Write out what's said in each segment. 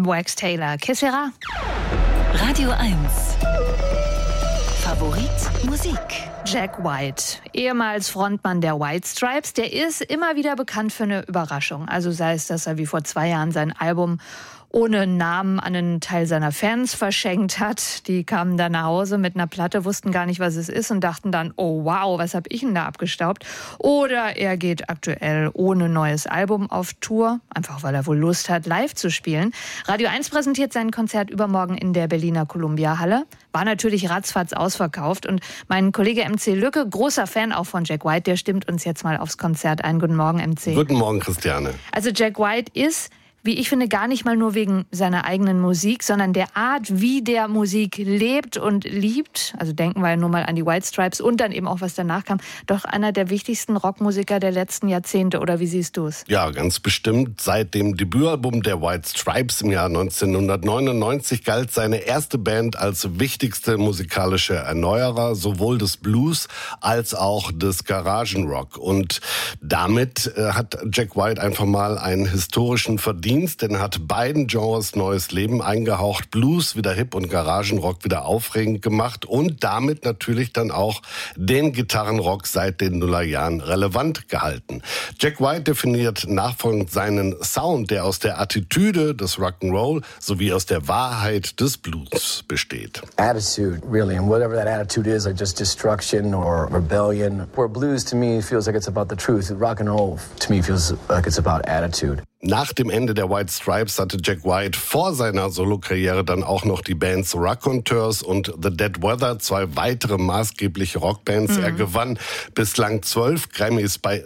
Wax Taylor. Que sera? Radio 1. Favorit Musik. Jack White, ehemals Frontmann der White Stripes, der ist immer wieder bekannt für eine Überraschung. Also sei es, dass er wie vor 2 Jahren sein Album ohne Namen an einen Teil seiner Fans verschenkt hat. Die kamen dann nach Hause mit einer Platte, wussten gar nicht, was es ist und dachten dann, oh wow, was habe ich denn da abgestaubt? Oder er geht aktuell ohne neues Album auf Tour, einfach weil er wohl Lust hat, live zu spielen. Radio 1 präsentiert sein Konzert übermorgen in der Berliner Columbia-Halle. War natürlich ratzfatz ausverkauft und mein Kollege MC Lücke, großer Fan auch von Jack White, der stimmt uns jetzt mal aufs Konzert ein. Guten Morgen, MC. Guten Morgen, Christiane. Also Jack White ist, wie ich finde, gar nicht mal nur wegen seiner eigenen Musik, sondern der Art, wie der Musik lebt und liebt. Also denken wir ja nur mal an die White Stripes und dann eben auch, was danach kam. Doch einer der wichtigsten Rockmusiker der letzten Jahrzehnte, oder wie siehst du es? Ja, ganz bestimmt. Seit dem Debütalbum der White Stripes im Jahr 1999 galt seine erste Band als wichtigste musikalische Erneuerer, sowohl des Blues als auch des Garagenrock. Und damit hat Jack White einfach mal einen historischen Verdienst, denn er hat beiden Genres neues Leben eingehaucht, Blues wieder hip und Garagenrock wieder aufregend gemacht und damit natürlich dann auch den Gitarrenrock seit den Nullerjahren relevant gehalten. Jack White definiert nachfolgend seinen Sound, der aus der Attitüde des Rock'n'Roll sowie aus der Wahrheit des Blues besteht. Attitude, really, and whatever that attitude is, like just destruction or rebellion. Where blues to me feels like it's about the truth, rock'n'roll to me feels like it's about attitude. Nach dem Ende der White Stripes hatte Jack White vor seiner Solokarriere dann auch noch die Bands Raconteurs und The Dead Weather, 2 weitere maßgebliche Rockbands. Er gewann bislang 12 Grammys bei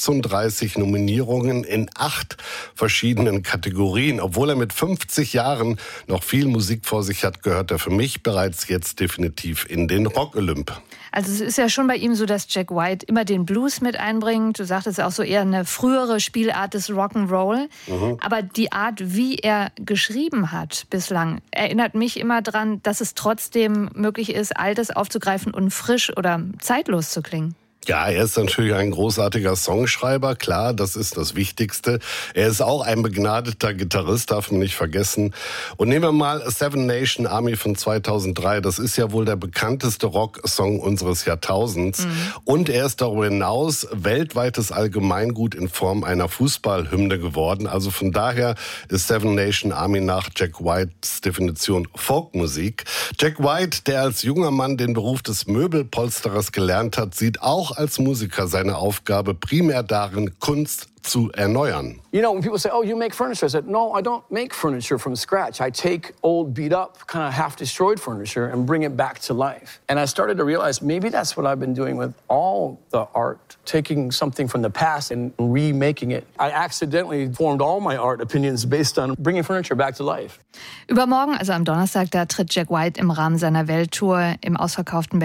36 Nominierungen in 8 verschiedenen Kategorien. Obwohl er mit 50 Jahren noch viel Musik vor sich hat, gehört er für mich bereits jetzt definitiv in den Rock-Olymp. Also es ist ja schon bei ihm so, dass Jack White immer den Blues mit einbringt. Du sagtest auch so eher eine frühere Spielart des Rock'n'Roll. Aber die Art, wie er geschrieben hat bislang, erinnert mich immer daran, dass es trotzdem möglich ist, Altes aufzugreifen und frisch oder zeitlos zu klingen. Ja, er ist natürlich ein großartiger Songschreiber, klar, das ist das Wichtigste. Er ist auch ein begnadeter Gitarrist, darf man nicht vergessen. Und nehmen wir mal Seven Nation Army von 2003, das ist ja wohl der bekannteste Rocksong unseres Jahrtausends. Und er ist darüber hinaus weltweites Allgemeingut in Form einer Fußballhymne geworden. Also von daher ist Seven Nation Army nach Jack Whites Definition Folkmusik. Jack White, der als junger Mann den Beruf des Möbelpolsterers gelernt hat, sieht auch als Musiker seine Aufgabe primär darin, Kunst zu erneuern. You know, when people say, oh, you make furniture, I said, no, I don't make furniture from scratch. I take old, beat up, kind of half-destroyed furniture and bring it back to life. And I started to realize maybe that's what I've been doing with all the art, taking something from the past and remaking it. I accidentally formed all my art opinions based on bringing furniture back to life. Übermorgen, also am Donnerstag, da tritt Jack White im Rahmen seiner Welttour in der ausverkauften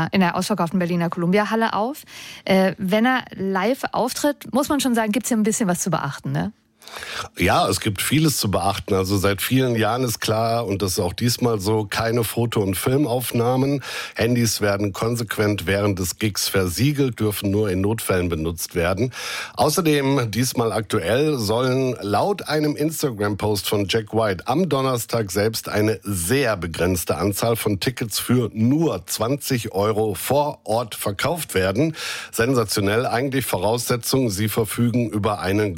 Berliner Columbia-Halle auf. Wenn er live auftritt, muss man schon sagen, gibt es hier ein bisschen was zu beachten, ne? Ja, es gibt vieles zu beachten. Also seit vielen Jahren ist klar, und das ist auch diesmal so, keine Foto- und Filmaufnahmen. Handys werden konsequent während des Gigs versiegelt, dürfen nur in Notfällen benutzt werden. Außerdem, diesmal aktuell, sollen laut einem Instagram-Post von Jack White am Donnerstag selbst eine sehr begrenzte Anzahl von Tickets für nur 20 € vor Ort verkauft werden. Sensationell, eigentlich Voraussetzung, sie verfügen über einen